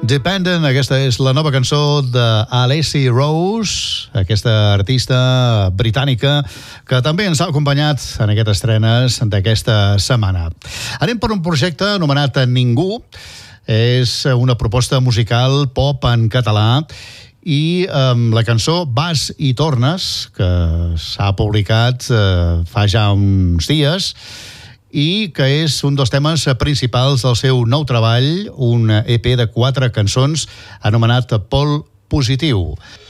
Dependent, aquesta és la nova cançó d'Alessia Rose, aquesta artista britànica que també ens ha acompanyat en aquestes estrenes d'aquesta setmana. Anem per un projecte anomenat Ningú. És una proposta musical pop en català i la cançó Vas i tornes, que s'ha publicat fa ja uns dies, i que és un dels temes principals del seu nou treball, un EP de 4 cançons anomenat Pol Positiu.